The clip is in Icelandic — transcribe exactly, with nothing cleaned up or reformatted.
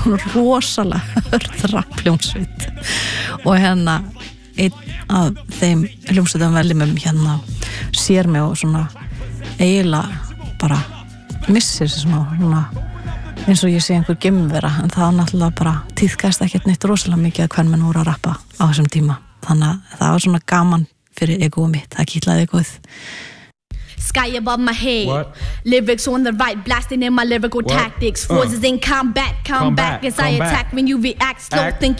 svona rosalega hörð rappljónsveit og hérna einn af þeim hljómsveitum veljumum hérna sér mig og svona eiginlega bara missir sig smá svona, eins og ég sé einhver geimvera en það var náttúrulega bara tíðkast ekkert neitt rosalega mikið að hvern menn voru að rappa á þessum tíma þannig að það var svona gaman fyrir egoið mitt, það kitlaði egoið. Sky above my head. What? Lyrics on the right, blasting in my lyrical What? tactics. Uh. Forces in combat, come, Come back back, as I come back. attack when you react slow. Act. Think